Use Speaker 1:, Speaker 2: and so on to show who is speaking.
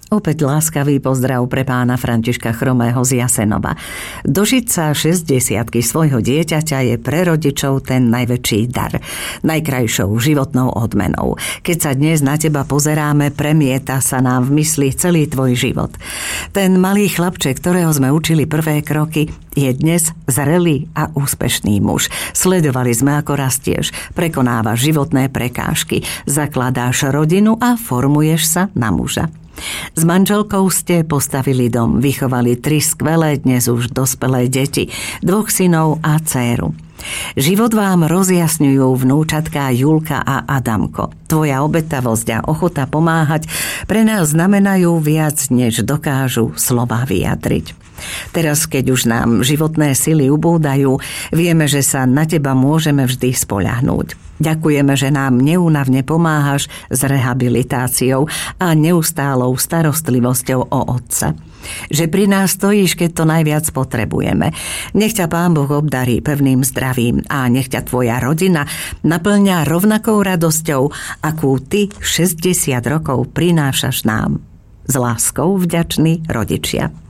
Speaker 1: Opäť láskavý pozdrav pre pána Františka Chromého z Jasenova. Dožiť sa 60-ky svojho dieťaťa je pre rodičov ten najväčší dar, najkrajšou životnou odmenou. Keď sa dnes na teba pozeráme, premieta sa nám v mysli celý tvoj život. Ten malý chlapček, ktorého sme učili prvé kroky, je dnes zrelý a úspešný muž. Sledovali sme, ako rastieš, prekonávaš životné prekážky, zakladáš rodinu a formuješ sa na muža. S manželkou ste postavili dom, vychovali 3 skvelé, dnes už dospelé deti, 2 synov a dcéru. Život vám rozjasňujú vnúčatká Julka a Adamko. Tvoja obetavosť a ochota pomáhať pre nás znamenajú viac, než dokážu slová vyjadriť. Teraz, keď už nám životné sily ubúdajú, vieme, že sa na teba môžeme vždy spoľahnúť. Ďakujeme, že nám neúnavne pomáhaš s rehabilitáciou a neustálou starostlivosťou o otca. Že pri nás stojíš, keď to najviac potrebujeme. Nech ťa Pán Boh obdarí pevným zdravím a nech ťa tvoja rodina naplňa rovnakou radosťou, akú ty 60 rokov prinášaš nám. S láskou vďační rodičia.